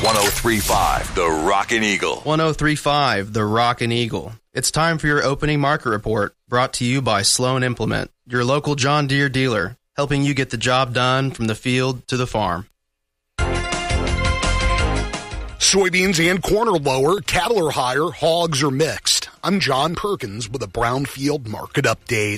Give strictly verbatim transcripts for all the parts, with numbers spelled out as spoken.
one oh three point five The Rockin' Eagle. one oh three point five The Rockin' Eagle. It's time for your opening market report, brought to you by Sloan Implement, your local John Deere dealer, helping you get the job done from the field to the farm. Soybeans and corn are lower, cattle are higher, hogs are mixed. I'm John Perkins with a Brownfield market update.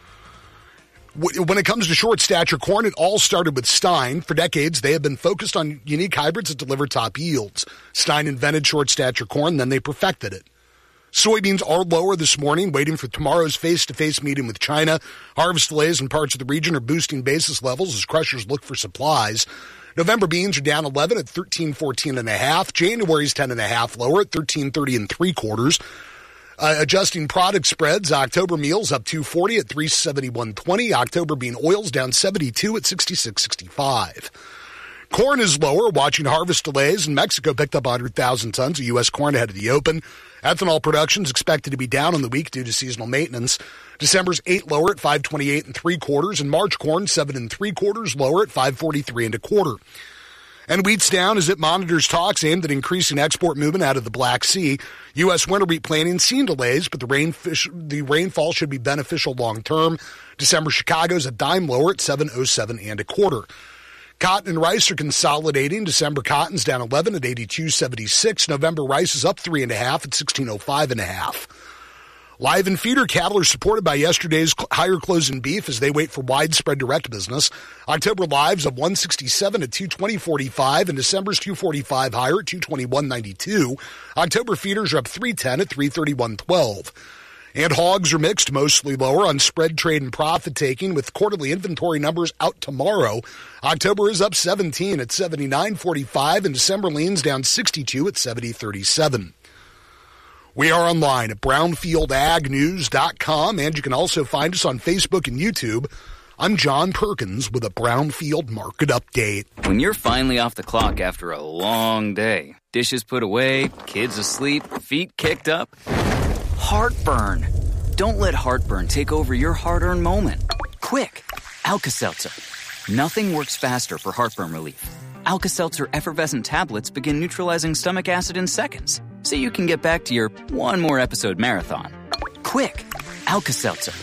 When it comes to short stature corn, it all started with Stein. For decades, they have been focused on unique hybrids that deliver top yields. Stein invented short stature corn, then they perfected it. Soybeans are lower this morning, waiting for tomorrow's face-to-face meeting with China. Harvest delays in parts of the region are boosting basis levels as crushers look for supplies. November beans are down eleven at thirteen fourteen and a half. January's ten and a half lower at thirteen thirty and three quarters. Uh, adjusting product spreads, October meals up two forty at three seventy-one twenty. October bean oils down seventy-two at sixty-six sixty-five. Corn is lower, watching harvest delays, and Mexico picked up one hundred thousand tons of U S corn ahead of the open. Ethanol production is expected to be down on the week due to seasonal maintenance. December's eight lower at five twenty-eight and three quarters, and March corn seven and three quarters lower at five forty-three and a quarter. And wheat's down as it monitors talks aimed at increasing export movement out of the Black Sea. U S winter wheat planting seen delays, but the rain fish, the rainfall should be beneficial long term. December Chicago's a dime lower at seven oh seven and a quarter. Cotton and rice are consolidating. December cotton's down eleven at eighty-two seventy-six. November rice is up three and a half at sixteen oh five and a half. Live and feeder cattle are supported by yesterday's higher close in beef as they wait for widespread direct business. October lives up one sixty-seven at two twenty forty-five, and December's two forty-five higher at two twenty-one ninety-two. October feeders are up three ten at three thirty-one twelve. And hogs are mixed, mostly lower on spread trade and profit taking, with quarterly inventory numbers out tomorrow. October is up seventeen at seventy-nine forty-five, and December leans down sixty-two at seventy thirty-seven. We are online at brownfield ag news dot com, and you can also find us on Facebook and YouTube. I'm John Perkins with a Brownfield Market Update. When you're finally off the clock after a long day, dishes put away, kids asleep, feet kicked up, heartburn. Don't let heartburn take over your hard-earned moment. Quick, Alka-Seltzer. Nothing works faster for heartburn relief. Alka-Seltzer effervescent tablets begin neutralizing stomach acid in seconds, so you can get back to your one more episode marathon. Quick, Alka-Seltzer.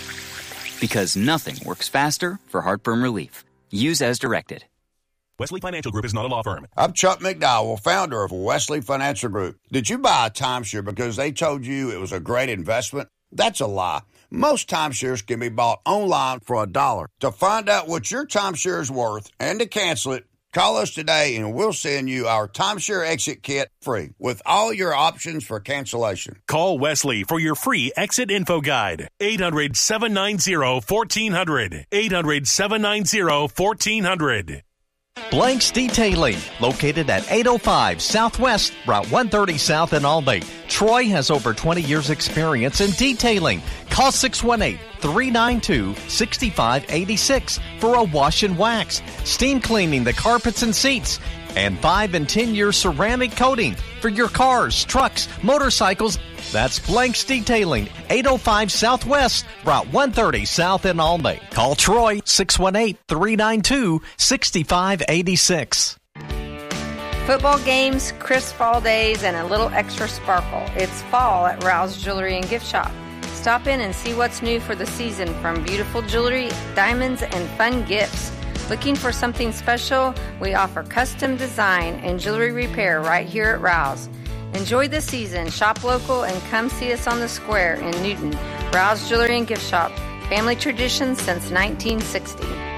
Because nothing works faster for heartburn relief. Use as directed. Wesley Financial Group is not a law firm. I'm Chuck McDowell, founder of Wesley Financial Group. Did you buy a timeshare because they told you it was a great investment? That's a lie. Most timeshares can be bought online for a dollar. To find out what your timeshare is worth and to cancel it, call us today and we'll send you our timeshare exit kit free with all your options for cancellation. Call Wesley for your free exit info guide. eight hundred, seven nine zero, one four zero zero. eight hundred, seven nine zero, one four zero zero. Blanks Detailing, located at eight oh five Southwest, Route one thirty South in Albany. Troy has over twenty years experience in detailing. Call six one eight, three nine two, six five eight six for a wash and wax, steam cleaning the carpets and seats, and five and ten year ceramic coating for your cars, trucks, motorcycles. That's Blanks Detailing, eight oh five Southwest, Route one thirty South in Albany. Call Troy, six one eight, three nine two, six five eight six. Football games, crisp fall days, and a little extra sparkle. It's fall at Rouse Jewelry and Gift Shop. Stop in and see what's new for the season, from beautiful jewelry, diamonds, and fun gifts. Looking for something special? We offer custom design and jewelry repair right here at Rouse. Enjoy the season, shop local, and come see us on the square in Newton. Rouse Jewelry and Gift Shop, family tradition since nineteen sixty.